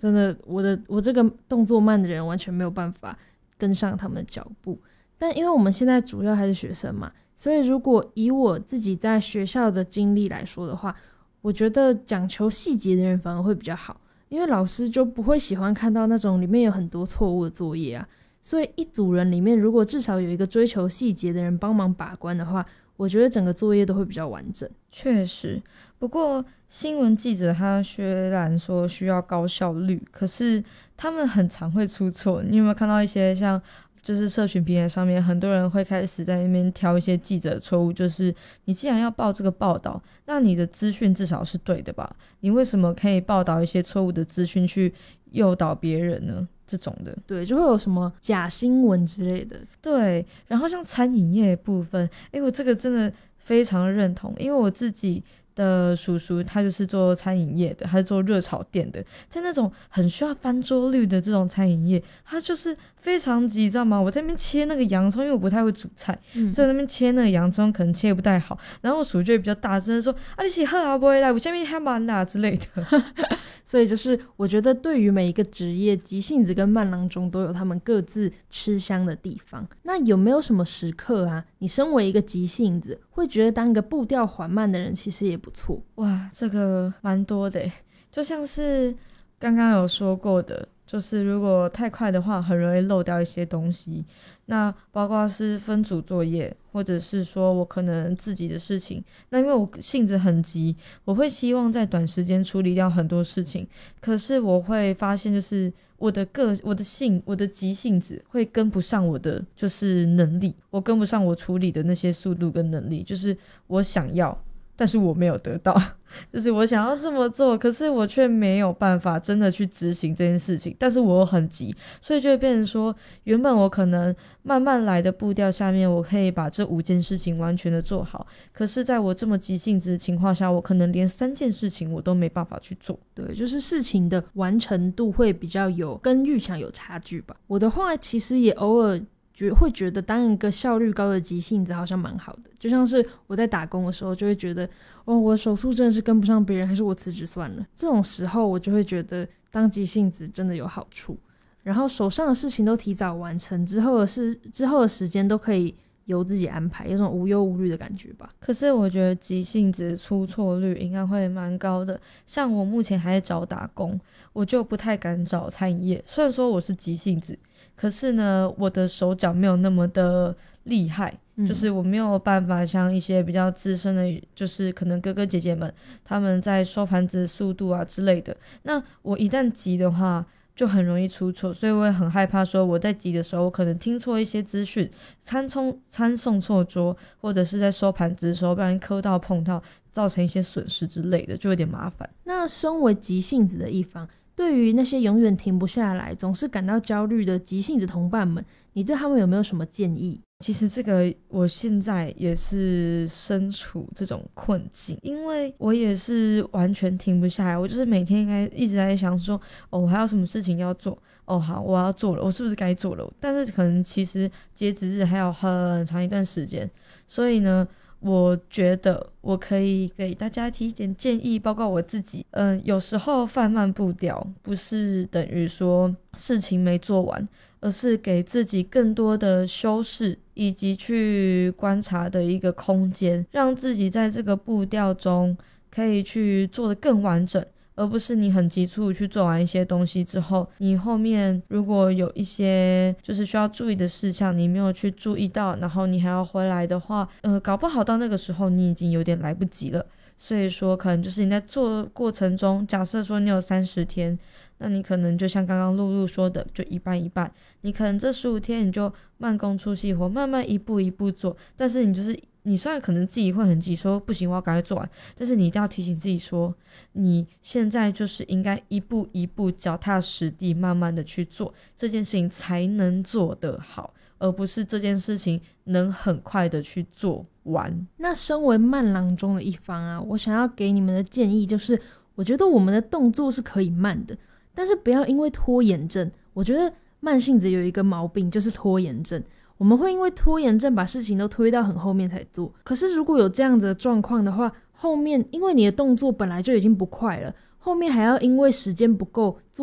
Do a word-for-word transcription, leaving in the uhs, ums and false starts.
真的我的我这个动作慢的人完全没有办法跟上他们的脚步。但因为我们现在主要还是学生嘛，所以如果以我自己在学校的经历来说的话，我觉得讲求细节的人反而会比较好，因为老师就不会喜欢看到那种里面有很多错误的作业啊。所以一组人里面如果至少有一个追求细节的人帮忙把关的话，我觉得整个作业都会比较完整。 确实，不过新闻记者他虽然说需要高效率，可是他们很常会出错。你有没有看到一些像就是社群平台上面很多人会开始在那边挑一些记者的错误，就是你既然要报这个报道，那你的资讯至少是对的吧，你为什么可以报道一些错误的资讯去诱导别人呢？这种的， 对，就会有什么假新闻之类的。 对，然后像餐饮业的部分，诶，我这个真的非常认同，因为我自己的叔叔他就是做餐饮业的，他是做热炒店的，在那种很需要翻桌率的这种餐饮业，他就是非常急，知道吗？我在那边切那个洋葱，因为我不太会煮菜、嗯、所以我在那边切那个洋葱可能切不太好，然后我叔就会比较大声的说啊你是好啊不会来我下面还慢啊之类的所以就是我觉得对于每一个职业，急性子跟慢郎中都有他们各自吃香的地方。那有没有什么时刻啊，你身为一个急性子会觉得当一个步调缓慢的人其实也不错？ 哇，这个蛮多的耶，就像是刚刚有说过的，就是如果太快的话很容易漏掉一些东西，那包括是分组作业，或者是说我可能自己的事情，那因为我性子很急，我会希望在短时间处理掉很多事情，可是我会发现就是我的个我的性我的急性子会跟不上我的就是能力，我跟不上我处理的那些速度跟能力，就是我想要但是我没有得到，就是我想要这么做，可是我却没有办法真的去执行这件事情，但是我又很急，所以就会变成说原本我可能慢慢来的步调下面我可以把这五件事情完全的做好，可是在我这么急性子的情况下，我可能连三件事情我都没办法去做。 对，就是事情的完成度会比较有跟预想有差距吧。我的话其实也偶尔觉会觉得当一个效率高的急性子好像蛮好的，就像是我在打工的时候就会觉得哦，我手速真的是跟不上别人，还是我辞职算了，这种时候我就会觉得当急性子真的有好处，然后手上的事情都提早完成，之后的事之后的时间都可以由自己安排，有种无忧无虑的感觉吧。 可是我觉得急性子出错率应该会蛮高的，像我目前还在找打工，我就不太敢找餐饮业，虽然说我是急性子，可是呢我的手脚没有那么的厉害、嗯、就是我没有办法像一些比较资深的就是可能哥哥姐姐们他们在收盘子的速度啊之类的，那我一旦急的话就很容易出错，所以我也很害怕说我在急的时候我可能听错一些资讯，餐冲餐送错桌，或者是在收盘子的时候不然磕到碰到造成一些损失之类的，就有点麻烦。 那身为急性子的一方，对于那些永远停不下来总是感到焦虑的急性子同伴们，你对他们有没有什么建议？ 其实这个我现在也是身处这种困境，因为我也是完全停不下来，我就是每天应该一直在想说哦我还有什么事情要做，哦好我要做了，我是不是该做了，但是可能其实截止日还有很长一段时间，所以呢我觉得我可以给大家提一点建议，包括我自己嗯，有时候放慢步调不是等于说事情没做完，而是给自己更多的修饰以及去观察的一个空间，让自己在这个步调中可以去做得更完整，而不是你很急促去做完一些东西之后，你后面如果有一些就是需要注意的事项你没有去注意到，然后你还要回来的话呃，搞不好到那个时候你已经有点来不及了。所以说可能就是你在做过程中，假设说你有三十天，那你可能就像刚刚露露说的就一半一半，你可能这十五天你就慢工出细活，慢慢一步一步做，但是你就是你虽然可能自己会很急说不行我要赶快做完，但是你一定要提醒自己说你现在就是应该一步一步脚踏实地慢慢的去做这件事情才能做得好，而不是这件事情能很快的去做完。 那身为慢郎中的一方啊，我想要给你们的建议就是我觉得我们的动作是可以慢的，但是不要因为拖延症，我觉得慢性子有一个毛病就是拖延症，我们会因为拖延症把事情都推到很后面才做，可是如果有这样子的状况的话，后面因为你的动作本来就已经不快了，后面还要因为时间不够做